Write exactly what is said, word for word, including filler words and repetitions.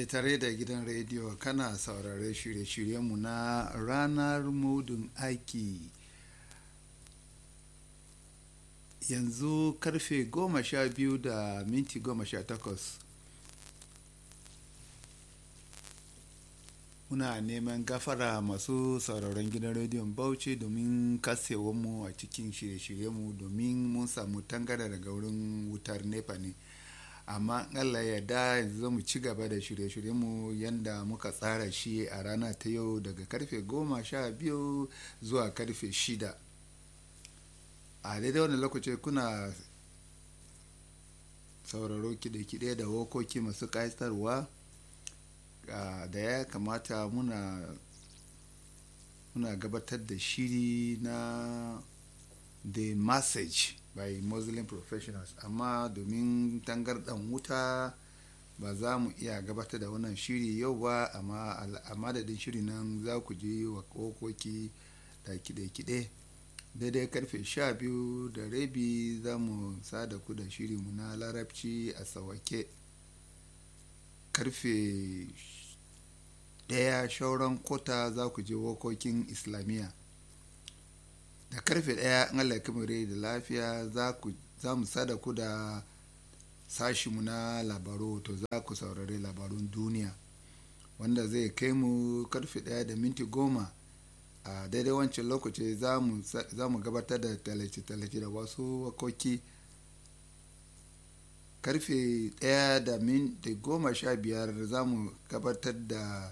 tare da gidan rediyo kana saurare shirye-shiryenmu na ranar mudun aiki. Yanzu karfe goma sha biyu da minti goma sha takwas. Muna neman gafara masu sauraron gidan rediyon Bauchi domin kasewanmu a cikin shirye-shiryenmu domin mun samu tangara daga wurin wutar nepa ne. Amma Allah ya da yanzu mu ci gaba da shirye-shiryenmu yadda muka tsara shi a rana ta yau daga karfe goma sha biyu zuwa karfe shida. A daidai wani lokaci kuna sauraro kide-kide da wakoki masu ƙayatarwa da ya kamata muna muna gabatar da shiri na The Message by Muslim Professionals, amma domin tangardan wuta ba za mu iya gabatar da wannan shiri yau ba, amma a madadin shiri nan za ku je wa kokoki da kide-kide daidai karfe sha biyu da rabi za mu sada ku da shirinmu na larabci a sawake. Karfe daya shauran kota za ku je wakokin islamiyya. Da karfe daya an Allah kamare da lafiya za mu sada ku da sashimu na labaru, to za ku saurari labarun duniya wanda zai kai mu karfe daya da minti goma. A daidai wancan lokaci za mu gabatar da talace-talace da wasu wakoki. Karfe daya da minti goma sha biyar za mu gabatar da